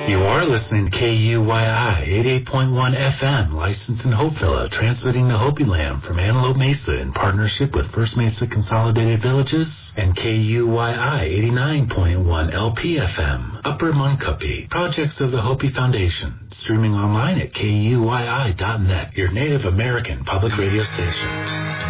You are listening to KUYI 88.1 FM, licensed in Hopevilla, transmitting to Hopi Land from Antelope Mesa in partnership with First Mesa Consolidated Villages and KUYI 89.1 LPFM, Upper Muncupi, projects of the Hopi Foundation, streaming online at KUYI.net, your Native American public radio station.